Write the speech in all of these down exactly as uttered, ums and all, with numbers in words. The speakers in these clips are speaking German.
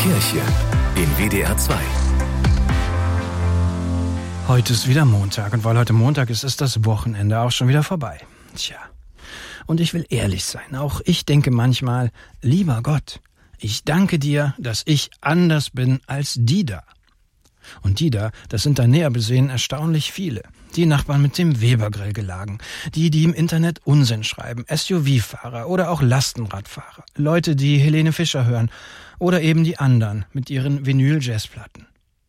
Kirche in W D R zwei. Heute ist wieder Montag und weil heute Montag ist, ist das Wochenende auch schon wieder vorbei. Tja, und ich will ehrlich sein, auch ich denke manchmal, lieber Gott, ich danke dir, dass ich anders bin als die da. Und die da, das sind da näher besehen erstaunlich viele. Die Nachbarn mit dem Webergrill gelagen, die, die im Internet Unsinn schreiben, S U V-Fahrer oder auch Lastenradfahrer, Leute, die Helene Fischer hören oder eben die anderen mit ihren Vinyl-Jazzplatten.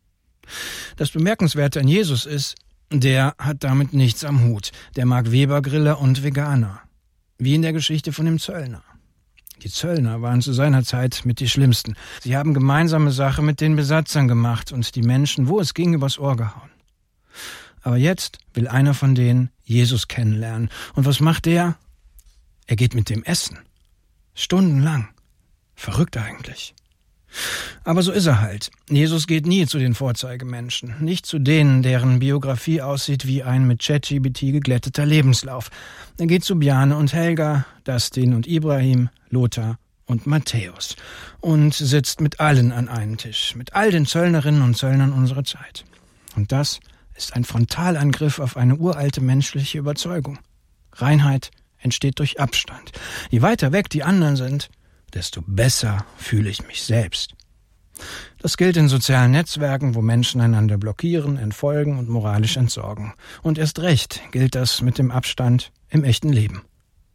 Das Bemerkenswerte an Jesus ist, der hat damit nichts am Hut. Der mag Webergriller und Veganer. Wie in der Geschichte von dem Zöllner. Die Zöllner waren zu seiner Zeit mit die Schlimmsten. Sie haben gemeinsame Sache mit den Besatzern gemacht und die Menschen, wo es ging, übers Ohr gehauen. Aber jetzt will einer von denen Jesus kennenlernen. Und was macht der? Er geht mit dem essen. Stundenlang. Verrückt eigentlich. Aber so ist er halt. Jesus geht nie zu den Vorzeigemenschen. Nicht zu denen, deren Biografie aussieht wie ein mit ChatGPT geglätteter Lebenslauf. Er geht zu Bjarne und Helga, Dustin und Ibrahim, Lothar und Matthäus. Und sitzt mit allen an einem Tisch. Mit all den Zöllnerinnen und Zöllnern unserer Zeit. Und das ist ein Frontalangriff auf eine uralte menschliche Überzeugung. Reinheit entsteht durch Abstand. Je weiter weg die anderen sind, desto besser fühle ich mich selbst. Das gilt in sozialen Netzwerken, wo Menschen einander blockieren, entfolgen und moralisch entsorgen. Und erst recht gilt das mit dem Abstand im echten Leben.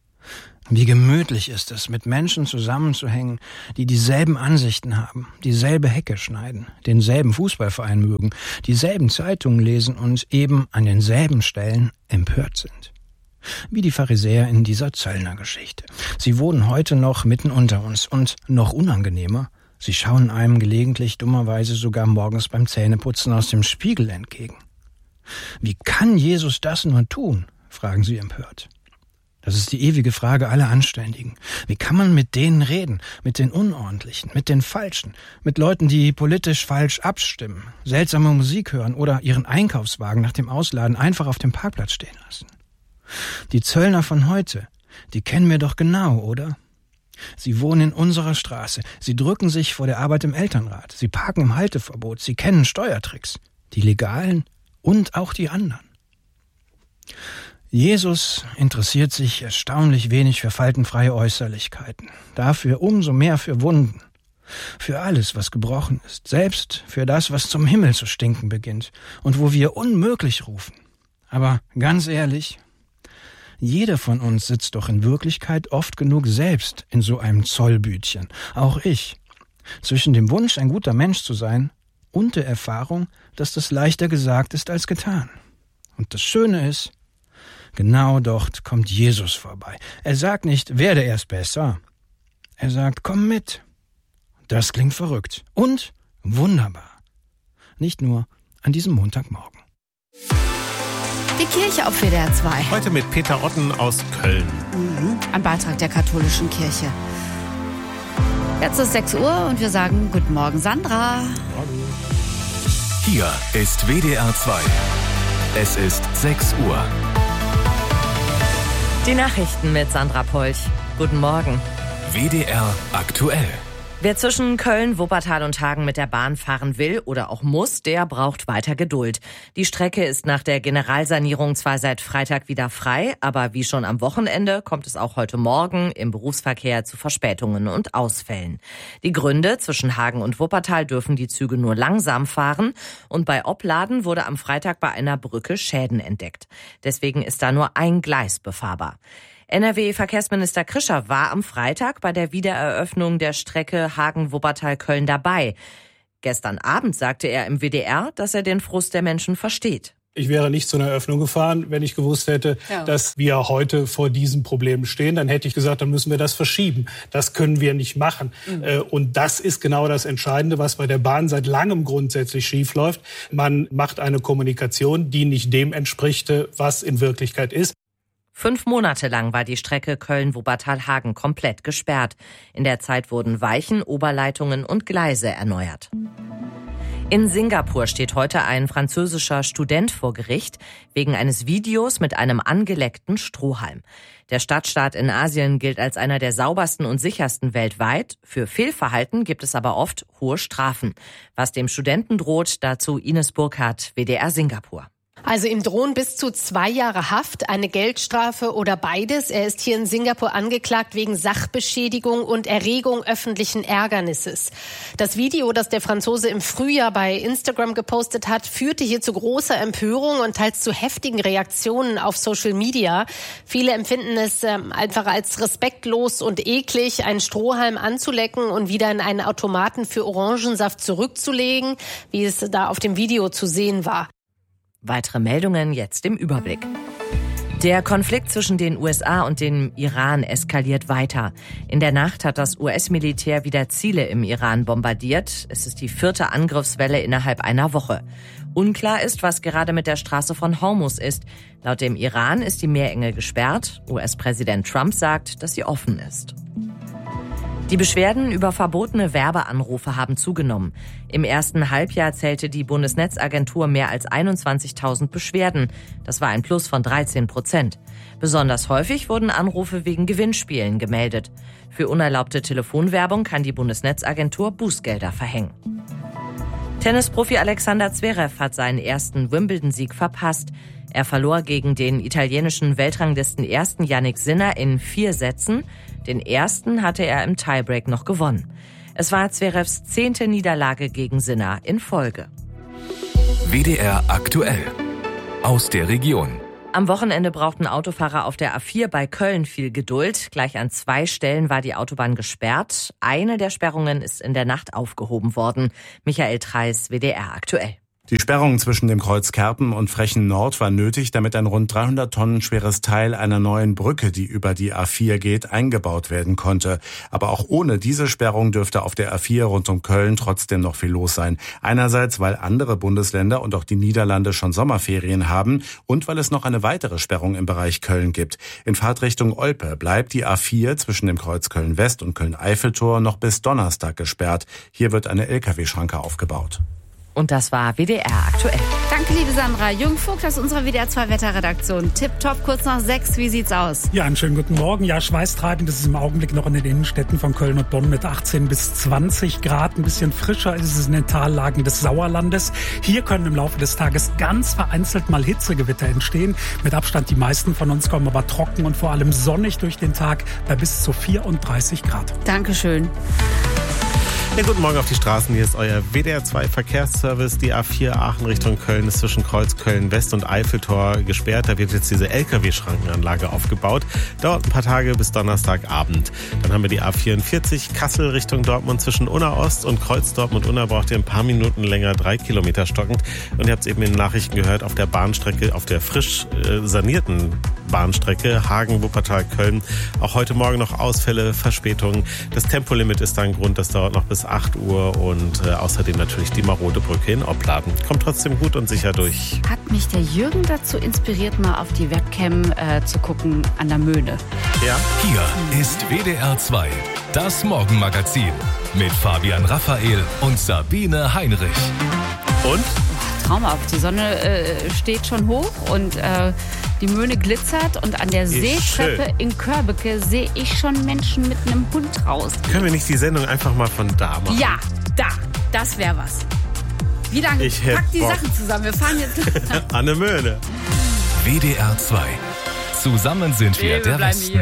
Wie gemütlich ist es, mit Menschen zusammenzuhängen, die dieselben Ansichten haben, dieselbe Hecke schneiden, denselben Fußballverein mögen, dieselben Zeitungen lesen und eben an denselben Stellen empört sind. Wie die Pharisäer in dieser Zöllnergeschichte. Sie wohnen heute noch mitten unter uns und noch unangenehmer, sie schauen einem gelegentlich dummerweise sogar morgens beim Zähneputzen aus dem Spiegel entgegen. Wie kann Jesus das nur tun? Fragen sie empört. Das ist die ewige Frage aller Anständigen. Wie kann man mit denen reden? Mit den Unordentlichen, mit den Falschen, mit Leuten, die politisch falsch abstimmen, seltsame Musik hören oder ihren Einkaufswagen nach dem Ausladen einfach auf dem Parkplatz stehen lassen? Die Zöllner von heute, die kennen wir doch genau, oder? Sie wohnen in unserer Straße, sie drücken sich vor der Arbeit im Elternrat, sie parken im Halteverbot, sie kennen Steuertricks, die legalen und auch die anderen. Jesus interessiert sich erstaunlich wenig für faltenfreie Äußerlichkeiten, dafür umso mehr für Wunden, für alles, was gebrochen ist, selbst für das, was zum Himmel zu stinken beginnt und wo wir unmöglich rufen. Aber ganz ehrlich, jeder von uns sitzt doch in Wirklichkeit oft genug selbst in so einem Zollbütchen, auch ich, zwischen dem Wunsch, ein guter Mensch zu sein und der Erfahrung, dass das leichter gesagt ist als getan. Und das Schöne ist, genau dort kommt Jesus vorbei. Er sagt nicht, werde erst besser. Er sagt, komm mit. Das klingt verrückt und wunderbar. Nicht nur an diesem Montagmorgen. Die Kirche auf W D R zwei. Heute mit Peter Otten aus Köln. Mhm. Ein Beitrag der katholischen Kirche. Jetzt ist sechs Uhr und wir sagen Guten Morgen, Sandra. Morgen. Hier ist W D R zwei. Es ist sechs Uhr. Die Nachrichten mit Sandra Polch. Guten Morgen. W D R aktuell. Wer zwischen Köln, Wuppertal und Hagen mit der Bahn fahren will oder auch muss, der braucht weiter Geduld. Die Strecke ist nach der Generalsanierung zwar seit Freitag wieder frei, aber wie schon am Wochenende kommt es auch heute Morgen im Berufsverkehr zu Verspätungen und Ausfällen. Die Gründe: zwischen Hagen und Wuppertal dürfen die Züge nur langsam fahren und bei Opladen wurde am Freitag bei einer Brücke Schäden entdeckt. Deswegen ist da nur ein Gleis befahrbar. N R W-Verkehrsminister Krischer war am Freitag bei der Wiedereröffnung der Strecke Hagen-Wuppertal-Köln dabei. Gestern Abend sagte er im W D R, dass er den Frust der Menschen versteht. Ich wäre nicht zu einer Eröffnung gefahren, wenn ich gewusst hätte, ja. dass wir heute vor diesen Problemen stehen. Dann hätte ich gesagt, dann müssen wir das verschieben. Das können wir nicht machen. Mhm. Und das ist genau das Entscheidende, was bei der Bahn seit langem grundsätzlich schiefläuft. Man macht eine Kommunikation, die nicht dem entspricht, was in Wirklichkeit ist. Fünf Monate lang war die Strecke Köln-Wuppertal-Hagen komplett gesperrt. In der Zeit wurden Weichen, Oberleitungen und Gleise erneuert. In Singapur steht heute ein französischer Student vor Gericht wegen eines Videos mit einem angeleckten Strohhalm. Der Stadtstaat in Asien gilt als einer der saubersten und sichersten weltweit. Für Fehlverhalten gibt es aber oft hohe Strafen. Was dem Studenten droht, dazu Ines Burkhardt, W D R Singapur. Also ihm drohen bis zu zwei Jahre Haft, eine Geldstrafe oder beides. Er ist hier in Singapur angeklagt wegen Sachbeschädigung und Erregung öffentlichen Ärgernisses. Das Video, das der Franzose im Frühjahr bei Instagram gepostet hat, führte hier zu großer Empörung und teils zu heftigen Reaktionen auf Social Media. Viele empfinden es äh, einfach als respektlos und eklig, einen Strohhalm anzulecken und wieder in einen Automaten für Orangensaft zurückzulegen, wie es da auf dem Video zu sehen war. Weitere Meldungen jetzt im Überblick. Der Konflikt zwischen den U S A und dem Iran eskaliert weiter. In der Nacht hat das U S-Militär wieder Ziele im Iran bombardiert. Es ist die vierte Angriffswelle innerhalb einer Woche. Unklar ist, was gerade mit der Straße von Hormuz ist. Laut dem Iran ist die Meerenge gesperrt. U S-Präsident Trump sagt, dass sie offen ist. Die Beschwerden über verbotene Werbeanrufe haben zugenommen. Im ersten Halbjahr zählte die Bundesnetzagentur mehr als einundzwanzigtausend Beschwerden. Das war ein Plus von dreizehn Prozent. Besonders häufig wurden Anrufe wegen Gewinnspielen gemeldet. Für unerlaubte Telefonwerbung kann die Bundesnetzagentur Bußgelder verhängen. Tennisprofi Alexander Zverev hat seinen ersten Wimbledon-Sieg verpasst. Er verlor gegen den italienischen Weltranglisten ersten Jannik Sinner in vier Sätzen. Den ersten hatte er im Tiebreak noch gewonnen. Es war Zverevs zehnte Niederlage gegen Sinner in Folge. W D R aktuell. Aus der Region. Am Wochenende brauchten Autofahrer auf der A vier bei Köln viel Geduld. Gleich an zwei Stellen war die Autobahn gesperrt. Eine der Sperrungen ist in der Nacht aufgehoben worden. Michael Treis, W D R aktuell. Die Sperrung zwischen dem Kreuz Kerpen und Frechen Nord war nötig, damit ein rund dreihundert Tonnen schweres Teil einer neuen Brücke, die über die A vier geht, eingebaut werden konnte. Aber auch ohne diese Sperrung dürfte auf der A vier rund um Köln trotzdem noch viel los sein. Einerseits, weil andere Bundesländer und auch die Niederlande schon Sommerferien haben und weil es noch eine weitere Sperrung im Bereich Köln gibt. In Fahrtrichtung Olpe bleibt die A vier zwischen dem Kreuz Köln-West und Köln-Eiffeltor noch bis Donnerstag gesperrt. Hier wird eine L K W-Schranke aufgebaut. Und das war W D R aktuell. Danke, liebe Sandra. Jürgen Vogt aus unserer W D R zwei Wetterredaktion. Tipptopp, kurz nach sechs. Wie sieht's aus? Ja, einen schönen guten Morgen. Ja, schweißtreibend ist es im Augenblick noch in den Innenstädten von Köln und Bonn mit achtzehn bis zwanzig Grad. Ein bisschen frischer ist es in den Tallagen des Sauerlandes. Hier können im Laufe des Tages ganz vereinzelt mal Hitzegewitter entstehen. Mit Abstand die meisten von uns kommen aber trocken und vor allem sonnig durch den Tag bei bis zu vierunddreißig Grad. Dankeschön. Ja, guten Morgen auf die Straßen. Hier ist euer W D R zwei Verkehrsservice. Die A vier Aachen Richtung Köln ist zwischen Kreuz Köln-West und Eiffeltor gesperrt. Da wird jetzt diese L K W-Schrankenanlage aufgebaut. Dauert ein paar Tage bis Donnerstagabend. Dann haben wir die A vierundvierzig Kassel Richtung Dortmund zwischen Unna-Ost und Kreuz Dortmund-Unna braucht ihr ein paar Minuten länger, drei Kilometer stockend. Und ihr habt es eben in den Nachrichten gehört, auf der Bahnstrecke, auf der frisch äh, sanierten Bahnstrecke Hagen-Wuppertal-Köln. Auch heute Morgen noch Ausfälle, Verspätungen. Das Tempolimit ist da ein Grund, das dauert noch bis acht Uhr und äh, außerdem natürlich die marode Brücke in Opladen. Kommt trotzdem gut und sicher durch. Hat mich der Jürgen dazu inspiriert, mal auf die Webcam äh, zu gucken an der Möhne. Ja. Hier ist W D R zwei, das Morgenmagazin mit Fabian Raphael und Sabine Heinrich. Und? Traumhaft. Die Sonne äh, steht schon hoch und äh, die Möhne glitzert und an der Ist Seetreppe schön. in Körbeke sehe ich schon Menschen mit einem Hund raus. Können wir nicht die Sendung einfach mal von da machen? Ja, da. Das wäre was. Wie lange? Ich hätt Pack die Bock. Sachen zusammen. Wir fahren jetzt. Anne Möhne. W D R zwei. Zusammen sind wir Nee, wir der bleiben Westen. hier.